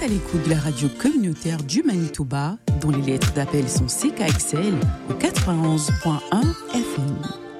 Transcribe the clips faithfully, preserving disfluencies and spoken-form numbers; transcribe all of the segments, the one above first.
l'écoute de la radio communautaire du Manitoba, dont les lettres d'appel sont C K X L au quatre-vingt-onze point un F M.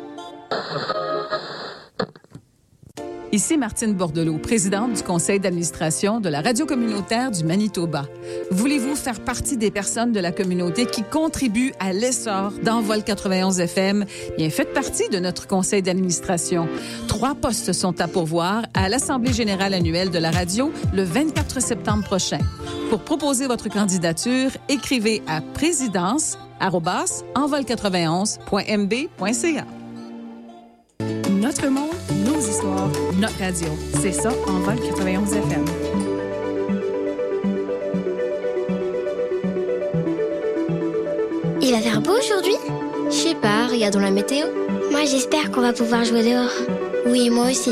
Ici Martine Bordelot, présidente du conseil d'administration de la radio communautaire du Manitoba. Voulez-vous faire partie des personnes de la communauté qui contribuent à l'essor d'Envol quatre-vingt-onze F M? Bien, faites partie de notre conseil d'administration. Trois postes sont à pourvoir à l'Assemblée générale annuelle de la radio le vingt-quatre septembre prochain. Pour proposer votre candidature, écrivez à présidence arobase envol quatre-vingt-onze point m b point c a. Notre monde, nos histoires, notre radio. C'est ça, Envol quatre-vingt-onze F M. Il va faire beau aujourd'hui? Je sais pas, regardons la météo. Moi, j'espère qu'on va pouvoir jouer dehors. Oui, moi aussi.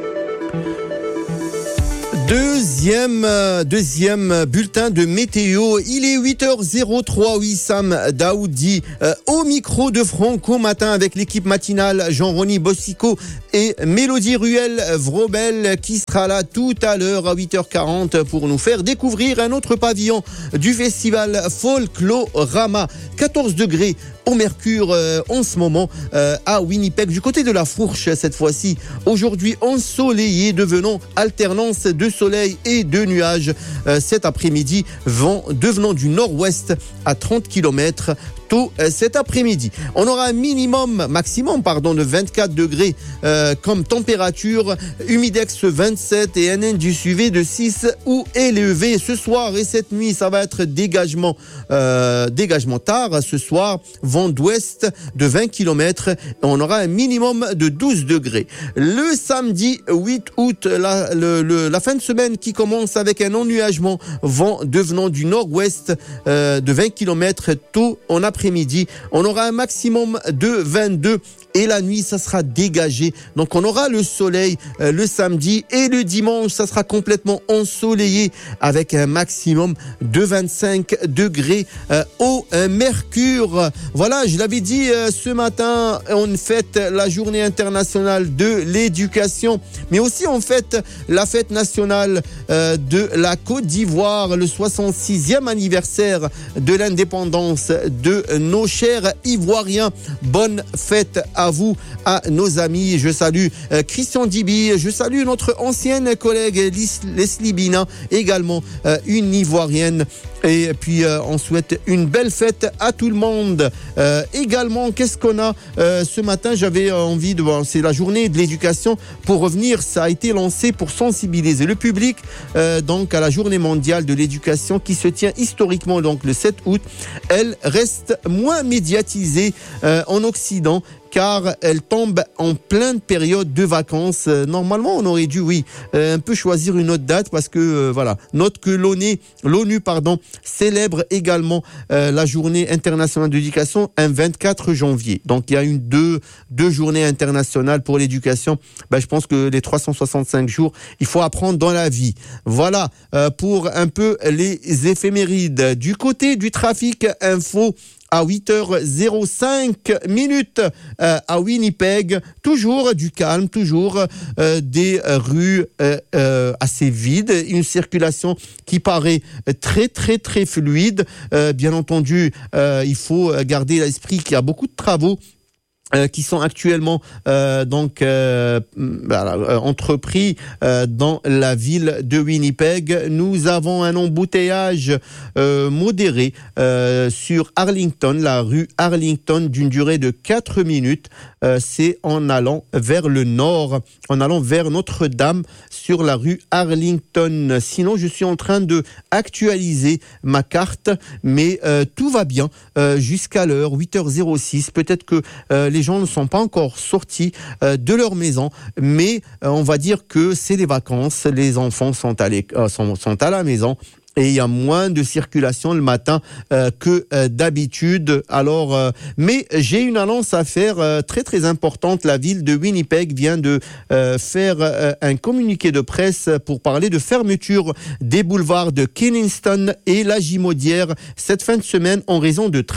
Deuxième, euh, deuxième bulletin de météo. Il est huit heures zéro trois. Wissam Daoudi euh, au micro de Franco Matin avec l'équipe matinale Jean-Rony Bossico et Mélodie Ruel-Vrobel qui sera là tout à l'heure à huit heures quarante pour nous faire découvrir un autre pavillon du festival Folklorama. quatorze degrés au mercure euh, en ce moment euh, à Winnipeg, du côté de la Fourche cette fois-ci. Aujourd'hui ensoleillé, devenant alternance de soleil et de nuages. Euh, cet après-midi, vent devenant du nord-ouest à trente kilomètres tôt euh, cet après-midi. On aura un minimum, maximum, pardon, de vingt-quatre degrés euh, comme température, humidex vingt-sept et un indice U V de six ou élevé. Ce soir et cette nuit, ça va être dégagement, euh, dégagement tard ce soir. Vent d'ouest de vingt kilomètres. On aura un minimum de douze degrés. Le samedi huit août, la, le, le, la fin de semaine qui commence avec un ennuagement, vent devenant du nord-ouest euh, de vingt kilomètres tôt en après-midi. On aura un maximum de vingt-deux et la nuit, ça sera dégagé. Donc, on aura le soleil euh, le samedi et le dimanche, ça sera complètement ensoleillé avec un maximum de vingt-cinq degrés euh, au euh, mercure. Voilà, je l'avais dit euh, ce matin, on fête la journée internationale de l'éducation, mais aussi on fête la fête nationale euh, de la Côte d'Ivoire, le soixante-sixième anniversaire de l'indépendance de nos chers Ivoiriens. Bonne fête à vous, à nos amis. Je salue euh, Christian Dibi, je salue notre ancienne collègue Leslie Bina, également euh, une Ivoirienne. Et puis euh, on souhaite une belle fête à tout le monde. Euh, également, qu'est-ce qu'on a euh, ce matin? J'avais envie de voir, c'est la journée de l'éducation. Pour revenir, ça a été lancé pour sensibiliser le public euh, donc à la journée mondiale de l'éducation qui se tient historiquement donc le sept août. Elle reste moins médiatisée euh, en Occident, car elle tombe en pleine période de vacances. Euh, normalement, on aurait dû, oui, euh, un peu choisir une autre date parce que, euh, voilà, note que l'ONU, l'ONU, pardon, célèbre également euh, la journée internationale de l'éducation un vingt-quatre janvier. Donc, il y a une deux, deux journées internationales pour l'éducation. Ben, je pense que les trois cent soixante-cinq jours, il faut apprendre dans la vie. Voilà, euh, pour un peu les éphémérides. Du côté du trafic info, à huit heures cinq minutes euh, à Winnipeg, toujours du calme, toujours euh, des rues euh, euh, assez vides, une circulation qui paraît très très très fluide. Euh, bien entendu, euh, il faut garder à l'esprit qu'il y a beaucoup de travaux Euh, qui sont actuellement euh, donc euh, voilà, euh, entrepris euh, dans la ville de Winnipeg. Nous avons un embouteillage euh, modéré euh, sur Arlington, la rue Arlington, d'une durée de quatre minutes. Euh, c'est en allant vers le nord, en allant vers Notre-Dame sur la rue Arlington. Sinon, je suis en train de actualiser ma carte, mais euh, tout va bien euh, jusqu'à l'heure huit heures six. Peut-être que euh, les gens ne sont pas encore sortis euh, de leur maison, mais euh, on va dire que c'est les vacances, les enfants sont à, euh, sont, sont à la maison. Et il y a moins de circulation le matin euh, que euh, d'habitude. Alors, euh, mais j'ai une annonce à faire euh, très très importante. La ville de Winnipeg vient de euh, faire euh, un communiqué de presse pour parler de fermeture des boulevards de Kingston et la Gimaudière cette fin de semaine en raison de travaux.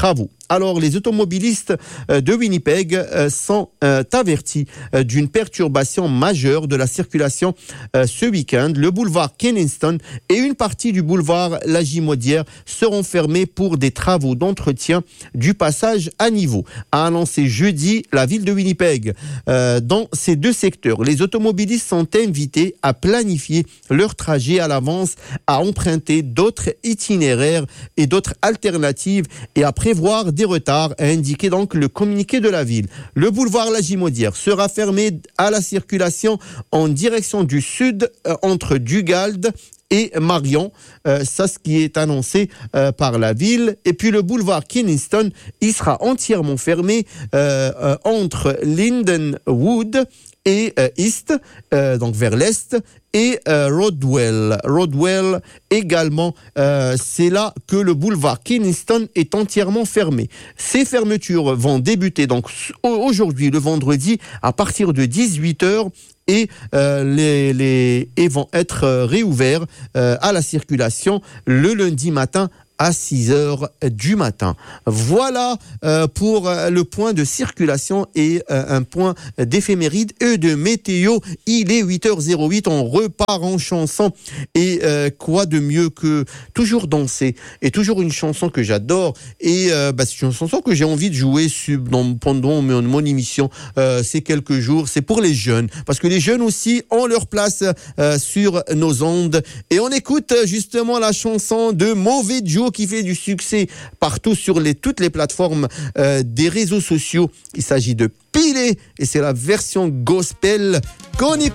Alors, les automobilistes de Winnipeg sont avertis d'une perturbation majeure de la circulation ce week-end. Le boulevard Kenniston et une partie du boulevard Lagimodière seront fermés pour des travaux d'entretien du passage à niveau, a annoncé jeudi la ville de Winnipeg. Euh, dans ces deux secteurs, les automobilistes sont invités à planifier leur trajet à l'avance, à emprunter d'autres itinéraires et d'autres alternatives et à prévoir des retards, a indiqué donc le communiqué de la ville. Le boulevard Lagimodière sera fermé à la circulation en direction du sud euh, entre Dugald et Marion, euh, ça ce qui est annoncé euh, par la ville. Et puis le boulevard Kenniston, il sera entièrement fermé euh, euh, entre Lindenwood et euh, East, euh, donc vers l'est, et euh, Rodwell. Rodwell également, euh, c'est là que le boulevard Kenniston est entièrement fermé. Ces fermetures vont débuter donc aujourd'hui, le vendredi, à partir de dix-huit heures. Et, euh, les, les, et vont être euh, réouverts euh, à la circulation le lundi matin à six heures du matin. Voilà euh, pour euh, le point de circulation et euh, un point d'éphéméride et de météo. Il est huit heures zéro huit, on repart en chanson. Et euh, quoi de mieux que toujours danser. Et toujours une chanson que j'adore. Et euh, bah, c'est une chanson que j'ai envie de jouer sur, dans, pendant mon, mon émission euh, ces quelques jours. C'est pour les jeunes. Parce que les jeunes aussi ont leur place euh, sur nos ondes. Et on écoute justement la chanson de Mauvais Joe qui fait du succès partout sur les, toutes les plateformes euh, des réseaux sociaux. Il s'agit de Piler et c'est la version gospel qu'on écoute.